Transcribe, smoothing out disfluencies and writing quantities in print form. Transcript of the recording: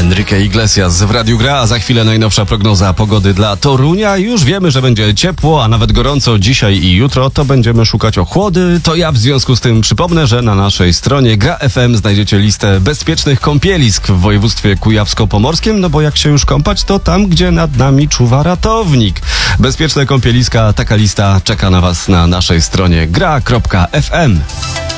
Enrique Iglesias w Radiu Gra, a za chwilę najnowsza prognoza pogody dla Torunia. Już wiemy, że będzie ciepło, a nawet gorąco dzisiaj i jutro, to będziemy szukać ochłody. To ja w związku z tym przypomnę, że na naszej stronie Gra FM znajdziecie listę bezpiecznych kąpielisk w województwie kujawsko-pomorskim, no bo jak się już kąpać, to tam, gdzie nad nami czuwa ratownik. Bezpieczne kąpieliska, taka lista czeka na Was na naszej stronie gra.fm.